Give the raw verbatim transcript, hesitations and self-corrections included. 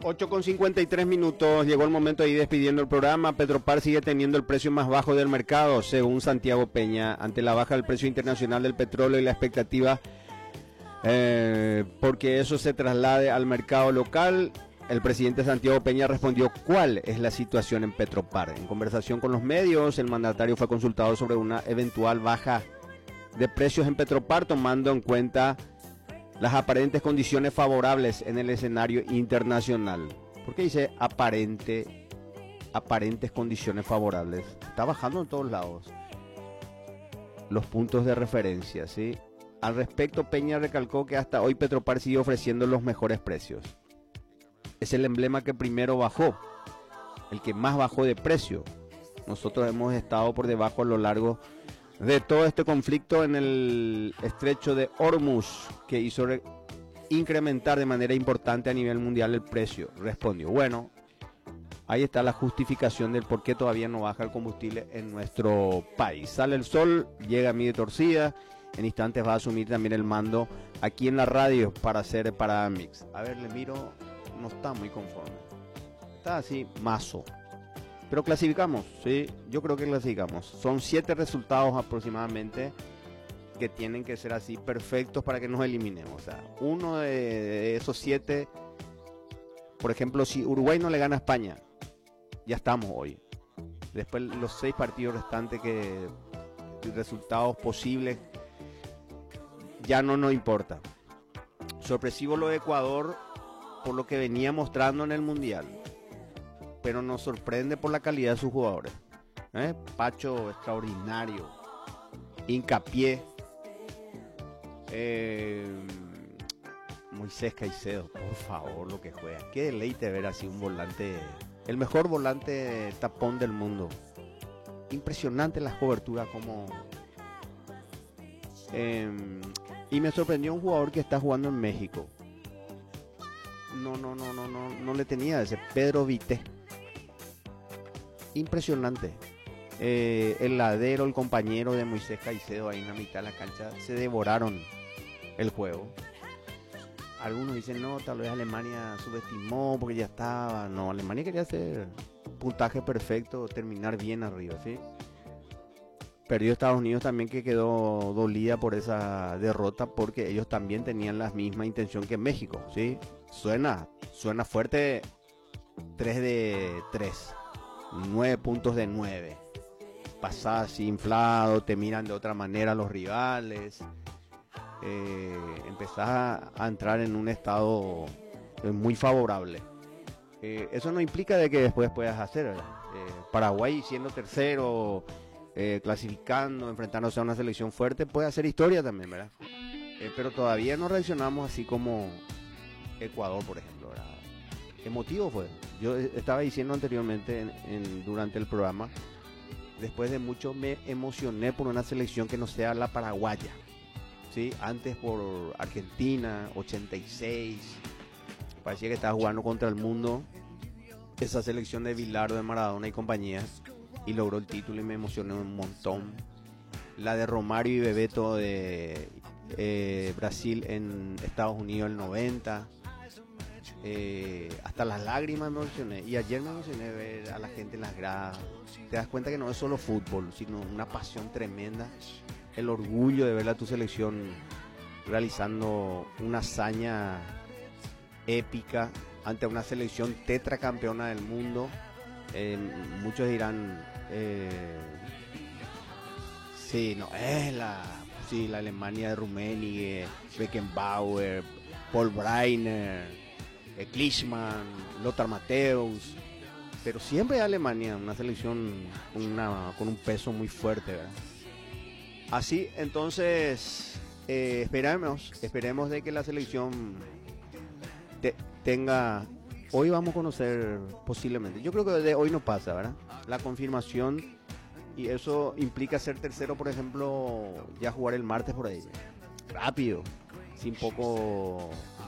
ocho con cincuenta y tres minutos, llegó el momento de ir despidiendo el programa. Petropar sigue teniendo el precio más bajo del mercado, según Santiago Peña, ante la baja del precio internacional del petróleo y la expectativa eh, porque eso se traslade al mercado local. El presidente Santiago Peña respondió cuál es la situación en Petropar. En conversación con los medios, el mandatario fue consultado sobre una eventual baja de precios en Petropar, tomando en cuenta las aparentes condiciones favorables en el escenario internacional. ¿Por qué dice aparente, aparentes condiciones favorables? Está bajando en todos lados los puntos de referencia, ¿sí? Al respecto, Peña recalcó que hasta hoy Petropar sigue ofreciendo los mejores precios. Es el emblema que primero bajó, el que más bajó de precio. Nosotros hemos estado por debajo a lo largo de todo este conflicto en el estrecho de Hormuz, que hizo incrementar de manera importante a nivel mundial el precio. Respondió, bueno, ahí está la justificación del por qué todavía no baja el combustible en nuestro país. Sale el sol, llega Mide Torcida, en instantes va a asumir también el mando aquí en la radio para hacer Parada Mix. A ver, le miro, no está muy conforme, está así, mazo. Pero clasificamos, sí, yo creo que clasificamos. Son siete resultados aproximadamente que tienen que ser así perfectos para que nos eliminemos. O sea, uno de, de esos siete, por ejemplo, si Uruguay no le gana a España, ya estamos hoy. Después los seis partidos restantes que resultados posibles ya no nos importa. Sorpresivo lo de Ecuador por lo que venía mostrando en el Mundial, pero nos sorprende por la calidad de sus jugadores. ¿Eh? Pacho extraordinario, Hincapié, eh, Moisés Caicedo, por favor, lo que juega. Qué deleite ver así un volante, el mejor volante tapón del mundo. Impresionante las coberturas como... Eh, y me sorprendió un jugador que está jugando en México. No, no, no, no, no, no le tenía ese Pedro Vité. Impresionante. Eh, el ladero, el compañero de Moisés Caicedo ahí en la mitad de la cancha se devoraron el juego. Algunos dicen no, tal vez Alemania subestimó porque ya estaba. No, Alemania quería hacer puntaje perfecto, terminar bien arriba, ¿sí? Perdió Estados Unidos también, que quedó dolida por esa derrota porque ellos también tenían la misma intención que México, ¿sí? Suena, suena fuerte. tres de tres, nueve puntos de nueve. Pasás así inflado, te miran de otra manera los rivales. Eh, empezás a, a entrar en un estado eh, muy favorable. Eh, eso no implica de que después puedas hacer, ¿verdad? Eh, Paraguay siendo tercero, eh, clasificando, enfrentándose a una selección fuerte, puede hacer historia también, ¿verdad? Eh, pero todavía no reaccionamos así como Ecuador, por ejemplo, ¿verdad? Emotivo fue. Yo estaba diciendo anteriormente en, en, durante el programa, después de mucho me emocioné por una selección que no sea la paraguaya, ¿sí? Antes por Argentina, ochenta y seis, parecía que estaba jugando contra el mundo, esa selección de Bilardo, de Maradona y compañía, y logró el título y me emocioné un montón. La de Romario y Bebeto de eh, Brasil en Estados Unidos el noventa. Eh, hasta las lágrimas me emocioné. Y ayer me emocioné ver a la gente en las gradas. Te das cuenta que no es solo fútbol, sino una pasión tremenda. El orgullo de ver a tu selección realizando una hazaña épica ante una selección tetracampeona del mundo. Eh, muchos dirán, eh, sí, no, es la, sí, la Alemania de Rummenigge, Beckenbauer, Paul Breitner, Klinsmann, Lothar Matthäus, pero siempre Alemania, una selección una, con un peso muy fuerte, ¿verdad? Así, entonces, eh, esperemos, esperemos de que la selección te, tenga, hoy vamos a conocer posiblemente, yo creo que de hoy no pasa, ¿verdad? La confirmación, y eso implica ser tercero, por ejemplo, ya jugar el martes por ahí, rápido, sin poco...